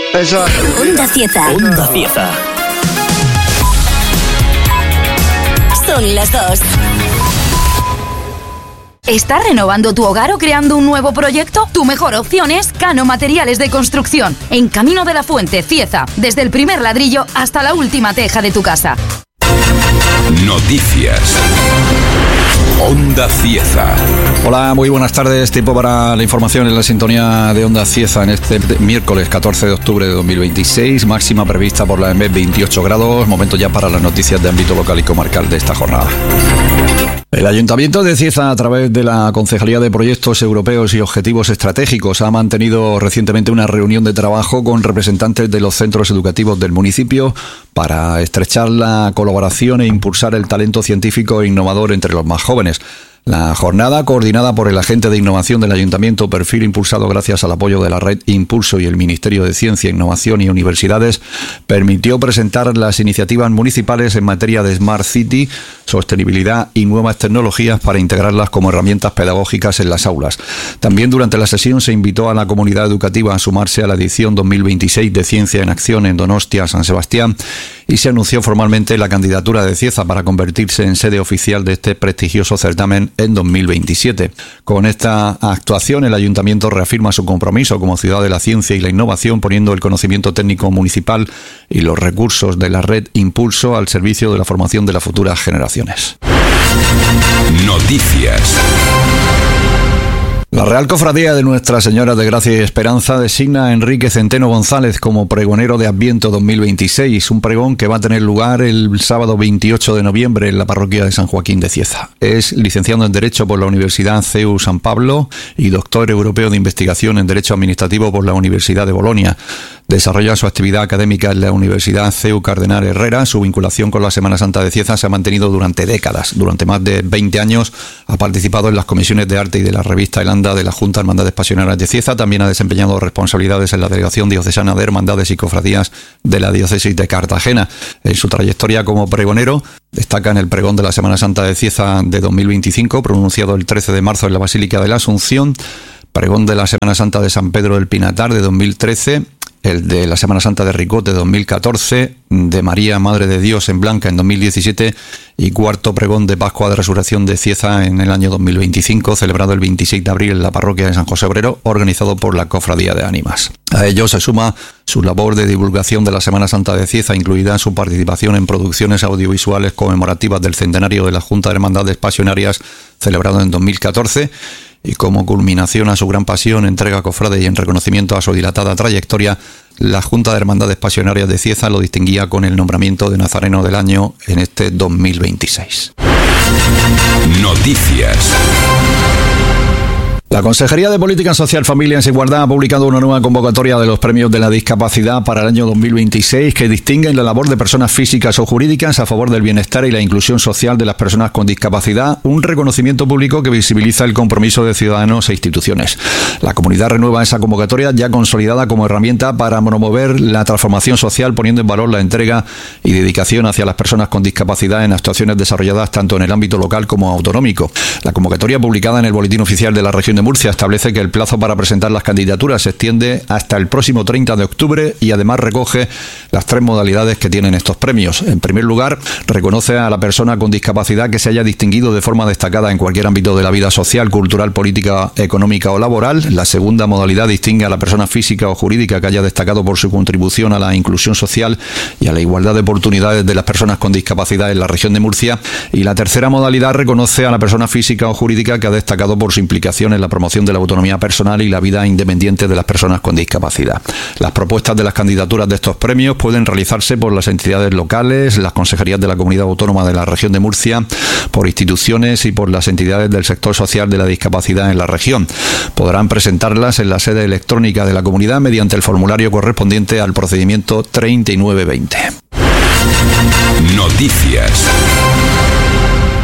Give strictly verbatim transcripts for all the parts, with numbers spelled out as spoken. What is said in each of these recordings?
Eso. Onda Cieza. Onda Cieza. Son las dos. ¿Estás renovando tu hogar o creando un nuevo proyecto? Tu mejor opción es Cano Materiales de Construcción, en Camino de la Fuente, Cieza, desde el primer ladrillo hasta la última teja de tu casa. Noticias. Onda Cieza. Hola, muy buenas tardes. Tiempo para la información en la sintonía de Onda Cieza en este miércoles catorce de octubre de dos mil veintiséis. Máxima prevista por la E M E veintiocho grados. Momento ya para las noticias de ámbito local y comarcal de esta jornada. El Ayuntamiento de Cieza, a través de la Concejalía de Proyectos Europeos y Objetivos Estratégicos, ha mantenido recientemente una reunión de trabajo con representantes de los centros educativos del municipio para estrechar la colaboración e impulsar el talento científico e innovador entre los más jóvenes. La jornada, coordinada por el agente de innovación del Ayuntamiento, perfil impulsado gracias al apoyo de la Red Impulso y el Ministerio de Ciencia, Innovación y Universidades, permitió presentar las iniciativas municipales en materia de Smart City, sostenibilidad y nuevas tecnologías para integrarlas como herramientas pedagógicas en las aulas. También durante la sesión se invitó a la comunidad educativa a sumarse a la edición dos mil veintiséis de Ciencia en Acción en Donostia, San Sebastián, y se anunció formalmente la candidatura de Cieza para convertirse en sede oficial de este prestigioso certamen en dos mil veintisiete. Con esta actuación, el Ayuntamiento reafirma su compromiso como ciudad de la ciencia y la innovación, poniendo el conocimiento técnico municipal y los recursos de la Red Impulso al servicio de la formación de las futuras generaciones. Noticias. La Real Cofradía de Nuestra Señora de Gracia y Esperanza designa a Enrique Centeno González como pregonero de Adviento dos mil veintiséis, un pregón que va a tener lugar el sábado veintiocho de noviembre en la parroquia de San Joaquín de Cieza. Es licenciado en Derecho por la Universidad C E U San Pablo y doctor europeo de investigación en Derecho Administrativo por la Universidad de Bolonia. Desarrolla su actividad académica en la Universidad C E U Cardenal Herrera. Su vinculación con la Semana Santa de Cieza se ha mantenido durante décadas. Durante más de veinte años ha participado en las comisiones de arte y de la revista El Anda de la Junta Hermandades Pasionarias de Cieza. También ha desempeñado responsabilidades en la Delegación Diocesana de Hermandades y Cofradías de la Diócesis de Cartagena. En su trayectoria como pregonero destaca en el pregón de la Semana Santa de Cieza de dos mil veinticinco, pronunciado el trece de marzo en la Basílica de la Asunción, pregón de la Semana Santa de San Pedro del Pinatar de dos mil trece, el de la Semana Santa de Ricote dos mil catorce, de María Madre de Dios en Blanca en dos mil diecisiete y cuarto pregón de Pascua de Resurrección de Cieza en el año dos mil veinticinco, celebrado el veintiséis de abril en la parroquia de San José Obrero, organizado por la Cofradía de Ánimas. A ello se suma su labor de divulgación de la Semana Santa de Cieza, incluida su participación en producciones audiovisuales conmemorativas del centenario de la Junta de Hermandades Pasionarias, celebrado en dos mil catorce, y como culminación a su gran pasión, entrega cofrade y en reconocimiento a su dilatada trayectoria, la Junta de Hermandades Pasionarias de Cieza lo distinguía con el nombramiento de Nazareno del Año en este dos mil veintiséis. Noticias. La Consejería de Política Social, Familias e Igualdad ha publicado una nueva convocatoria de los premios de la discapacidad para el año dos mil veintiséis que distinguen la labor de personas físicas o jurídicas a favor del bienestar y la inclusión social de las personas con discapacidad, un reconocimiento público que visibiliza el compromiso de ciudadanos e instituciones. La comunidad renueva esa convocatoria ya consolidada como herramienta para promover la transformación social, poniendo en valor la entrega y dedicación hacia las personas con discapacidad en actuaciones desarrolladas tanto en el ámbito local como autonómico. La convocatoria, publicada en el Boletín Oficial de la Región de Murcia, establece que el plazo para presentar las candidaturas se extiende hasta el próximo treinta de octubre y además recoge las tres modalidades que tienen estos premios. En primer lugar, reconoce a la persona con discapacidad que se haya distinguido de forma destacada en cualquier ámbito de la vida social, cultural, política, económica o laboral. La segunda modalidad distingue a la persona física o jurídica que haya destacado por su contribución a la inclusión social y a la igualdad de oportunidades de las personas con discapacidad en la región de Murcia. Y la tercera modalidad reconoce a la persona física o jurídica que ha destacado por su implicación en la promoción de la autonomía personal y la vida independiente de las personas con discapacidad. Las propuestas de las candidaturas de estos premios pueden realizarse por las entidades locales, las consejerías de la Comunidad Autónoma de la Región de Murcia, por instituciones y por las entidades del sector social de la discapacidad en la región. Podrán presentarlas en la sede electrónica de la comunidad mediante el formulario correspondiente al procedimiento treinta y nueve veinte. Noticias.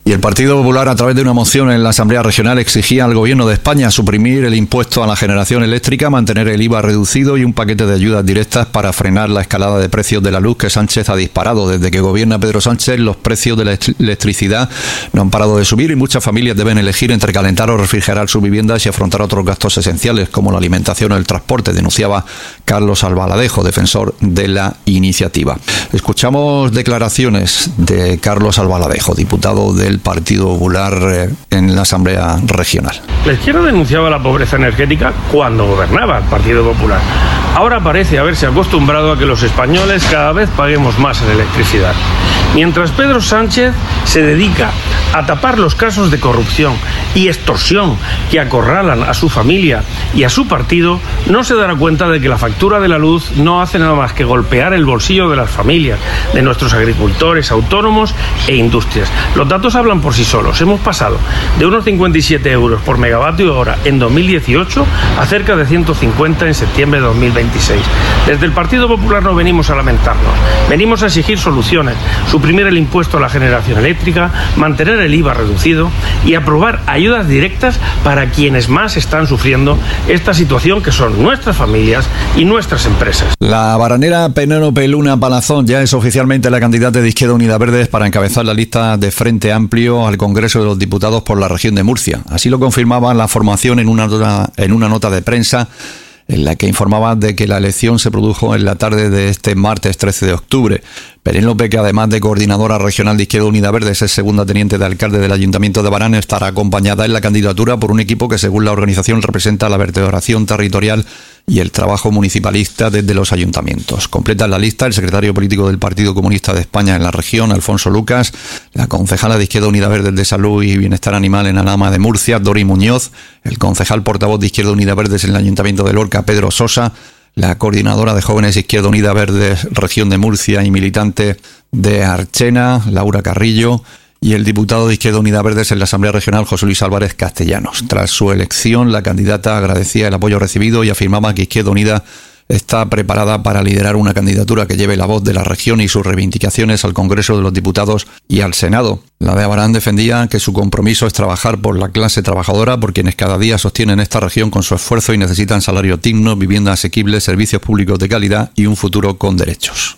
Y el Partido Popular, a través de una moción en la Asamblea Regional, exigía al Gobierno de España suprimir el impuesto a la generación eléctrica, mantener el I V A reducido y un paquete de ayudas directas para frenar la escalada de precios de la luz que Sánchez ha disparado. Desde que gobierna Pedro Sánchez, los precios de la electricidad no han parado de subir y muchas familias deben elegir entre calentar o refrigerar sus viviendas y afrontar otros gastos esenciales como la alimentación o el transporte, denunciaba Carlos Albaladejo, defensor de la iniciativa. Escuchamos declaraciones de Carlos Albaladejo, diputado del Partido Popular en la Asamblea Regional. La izquierda denunciaba la pobreza energética cuando gobernaba el Partido Popular. Ahora parece haberse acostumbrado a que los españoles cada vez paguemos más en electricidad. Mientras Pedro Sánchez se dedica a tapar los casos de corrupción y extorsión que acorralan a su familia y a su partido, no se dará cuenta de que la factura de la luz no hace nada más que golpear el bolsillo de las familias, de nuestros agricultores, autónomos e industrias. Los datos hablan por sí solos. Hemos pasado de unos cincuenta y siete euros por megavatio hora en dos mil dieciocho a cerca de ciento cincuenta en septiembre de dos mil veintiséis. Desde el Partido Popular no venimos a lamentarnos, venimos a exigir soluciones, suprimir el impuesto a la generación eléctrica, mantener el I V A reducido y aprobar ayudas directas para quienes más están sufriendo esta situación, que son nuestras familias y nuestras empresas. La baranera Penélope Luna Palazón ya es oficialmente la candidata de Izquierda Unida Verdes para encabezar la lista de Frente Amplio al Congreso de los Diputados por la región de Murcia. Así lo confirmaba la formación en una nota, en una nota de prensa en la que informaba de que la elección se produjo en la tarde de este martes trece de octubre. Penélope, que además de coordinadora regional de Izquierda Unida Verdes es segunda teniente de alcalde del Ayuntamiento de Barán, estará acompañada en la candidatura por un equipo que, según la organización, representa la vertebración territorial y el trabajo municipalista desde los ayuntamientos. Completa la lista el secretario político del Partido Comunista de España en la región, Alfonso Lucas, la concejala de Izquierda Unida Verdes de Salud y Bienestar Animal en Alhama de Murcia, Dori Muñoz, el concejal portavoz de Izquierda Unida Verdes en el Ayuntamiento de Lorca, Pedro Sosa, la coordinadora de jóvenes Izquierda Unida Verdes, región de Murcia y militante de Archena, Laura Carrillo, y el diputado de Izquierda Unida Verdes en la Asamblea Regional, José Luis Álvarez Castellanos. Tras su elección, la candidata agradecía el apoyo recibido y afirmaba que Izquierda Unida está preparada para liderar una candidatura que lleve la voz de la región y sus reivindicaciones al Congreso de los Diputados y al Senado. La de Abarán defendía que su compromiso es trabajar por la clase trabajadora, por quienes cada día sostienen esta región con su esfuerzo y necesitan salario digno, vivienda asequible, servicios públicos de calidad y un futuro con derechos.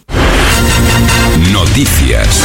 Noticias.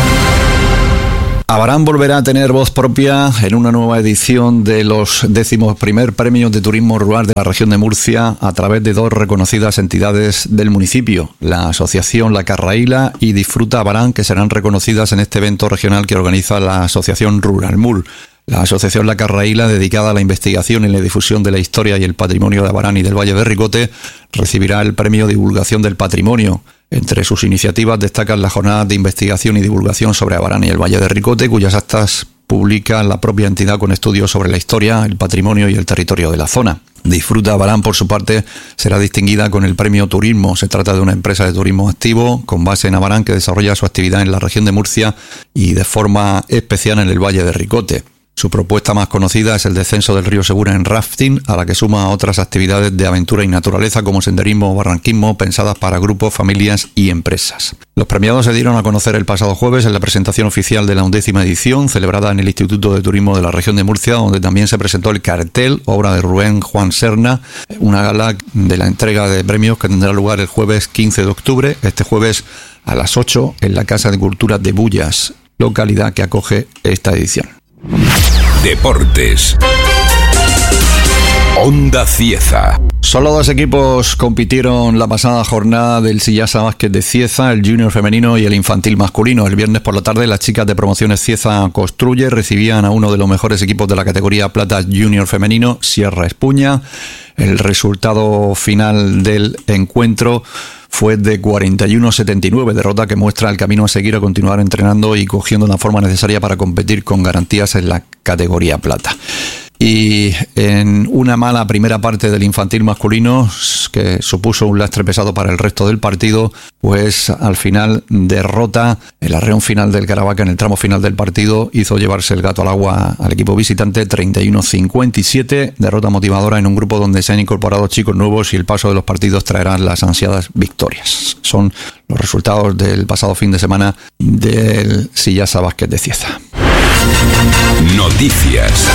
Abarán volverá a tener voz propia en una nueva edición de los décimos primer premios de turismo rural de la región de Murcia a través de dos reconocidas entidades del municipio, la asociación La Carraíla y Disfruta Abarán, que serán reconocidas en este evento regional que organiza la asociación Ruralmur. La asociación La Carraíla, dedicada a la investigación y la difusión de la historia y el patrimonio de Abarán y del Valle de Ricote, recibirá el premio Divulgación del Patrimonio. Entre sus iniciativas destacan la jornada de investigación y divulgación sobre Abarán y el Valle de Ricote, cuyas actas publica la propia entidad con estudios sobre la historia, el patrimonio y el territorio de la zona. Disfruta Abarán, por su parte, será distinguida con el premio Turismo. Se trata de una empresa de turismo activo con base en Abarán que desarrolla su actividad en la región de Murcia y de forma especial en el Valle de Ricote. Su propuesta más conocida es el descenso del río Segura en rafting, a la que suma otras actividades de aventura y naturaleza como senderismo o barranquismo, pensadas para grupos, familias y empresas. Los premiados se dieron a conocer el pasado jueves en la presentación oficial de la undécima edición, celebrada en el Instituto de Turismo de la región de Murcia, donde también se presentó el cartel, obra de Rubén Juan Serna, una gala de la entrega de premios que tendrá lugar el jueves quince de octubre, este jueves a las ocho, en la Casa de Cultura de Bullas, localidad que acoge esta edición. Deportes. Onda Cieza. Solo dos equipos compitieron la pasada jornada del Sillasa Básquet de Cieza, el junior femenino y el infantil masculino. El viernes por la tarde, las chicas de Promociones Cieza Construye recibían a uno de los mejores equipos de la categoría plata junior femenino, Sierra Espuña. El resultado final del encuentro fue de cuarenta y uno a setenta y nueve, derrota que muestra el camino a seguir a continuar entrenando y cogiendo la forma necesaria para competir con garantías en la categoría plata. Y en una mala primera parte del infantil masculino, que supuso un lastre pesado para el resto del partido, pues al final derrota, el arreón final del Caravaca en el tramo final del partido hizo llevarse el gato al agua al equipo visitante, treinta y uno a cincuenta y siete, derrota motivadora en un grupo donde se han incorporado chicos nuevos y el paso de los partidos traerán las ansiadas victorias. Son los resultados del pasado fin de semana del Sillasa Básquet de Cieza. Noticias.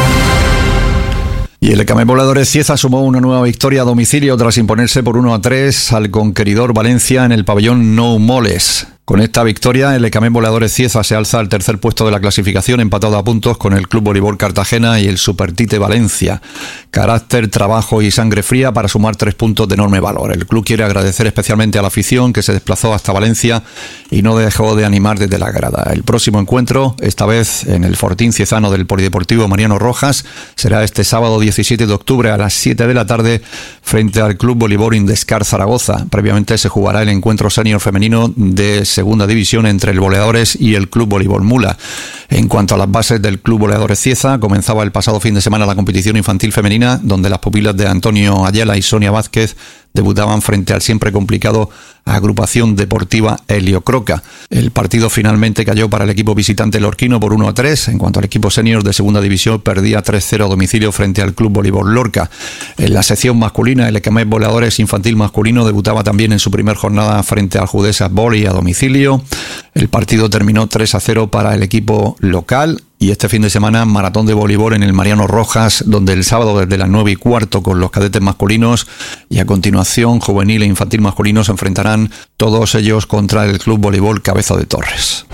Y el Lecamés Voladores Cieza sumó una nueva victoria a domicilio tras imponerse por uno a tres al conqueridor Valencia en el pabellón Nou Moles. Con esta victoria, el Lecamés Voladores Cieza se alza al tercer puesto de la clasificación, empatado a puntos con el Club Voleibol Cartagena y el Supertite Valencia. Carácter, trabajo y sangre fría para sumar tres puntos de enorme valor. El club quiere agradecer especialmente a la afición que se desplazó hasta Valencia y no dejó de animar desde la grada. El próximo encuentro, esta vez en el Fortín Ciezano del Polideportivo Mariano Rojas, será este sábado diecisiete de octubre a las siete de la tarde frente al Club Voleibol Indescar Zaragoza. Previamente se jugará el encuentro senior femenino de segunda división entre el Voleadores y el Club Voleibol Mula. En cuanto a las bases del Club Voleadores Cieza, comenzaba el pasado fin de semana la competición infantil femenina, donde las pupilas de Antonio Ayala y Sonia Vázquez debutaban frente al siempre complicado Agrupación Deportiva Helio Croca. El partido finalmente cayó para el equipo visitante lorquino por uno a tres. En cuanto al equipo senior de segunda división, perdía tres cero a domicilio frente al Club Voleibol Lorca. En la sección masculina, el Lecamés Voleadores Infantil Masculino debutaba también en su primer jornada frente al Judesa Voli a domicilio. El partido terminó tres a cero para el equipo local. Y este fin de semana, maratón de voleibol en el Mariano Rojas, donde el sábado desde las nueve y cuarto con los cadetes masculinos y a continuación juvenil e infantil masculino se enfrentarán todos ellos contra el Club Voleibol Cabezo de Torres.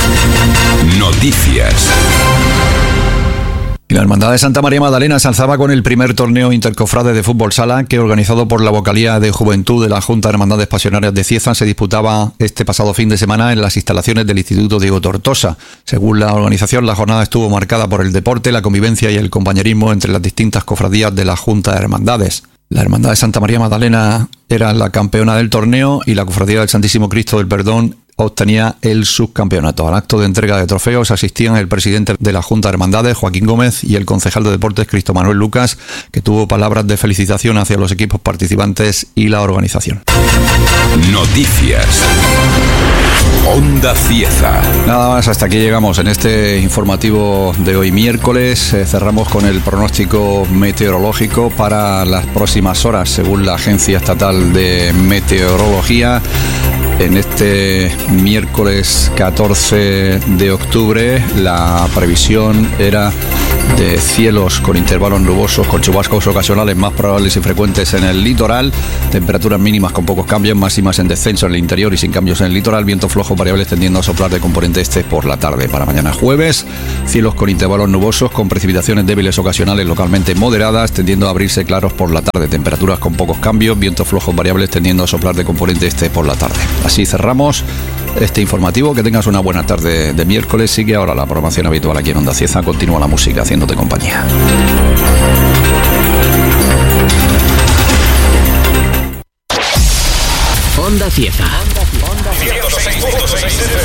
Noticias. Y la Hermandad de Santa María Magdalena se alzaba con el primer torneo intercofrade de fútbol sala que, organizado por la Vocalía de Juventud de la Junta de Hermandades Pasionarias de Cieza, se disputaba este pasado fin de semana en las instalaciones del Instituto Diego Tortosa. Según la organización, la jornada estuvo marcada por el deporte, la convivencia y el compañerismo entre las distintas cofradías de la Junta de Hermandades. La Hermandad de Santa María Magdalena era la campeona del torneo y la Cofradía del Santísimo Cristo del Perdón obtenía el subcampeonato. Al acto de entrega de trofeos asistían el presidente de la Junta de Hermandades, Joaquín Gómez, y el concejal de Deportes, Cristo Manuel Lucas, que tuvo palabras de felicitación hacia los equipos participantes y la organización. Noticias. Onda Cieza. Nada más, hasta aquí llegamos en este informativo de hoy miércoles. Eh, cerramos con el pronóstico meteorológico para las próximas horas, según la Agencia Estatal de Meteorología. En este miércoles catorce de octubre la previsión era de cielos con intervalos nubosos, con chubascos ocasionales más probables y frecuentes en el litoral, temperaturas mínimas con pocos cambios, máximas en descenso en el interior y sin cambios en el litoral, vientos flojos variables tendiendo a soplar de componente este por la tarde. Para mañana jueves, cielos con intervalos nubosos, con precipitaciones débiles ocasionales localmente moderadas, tendiendo a abrirse claros por la tarde, temperaturas con pocos cambios, vientos flojos variables tendiendo a soplar de componente este por la tarde. Así cerramos este informativo. Que tengas una buena tarde de miércoles. Sigue ahora la programación habitual aquí en Onda Cieza. Continúa la música haciéndote compañía. Onda Cieza. ciento seis punto seis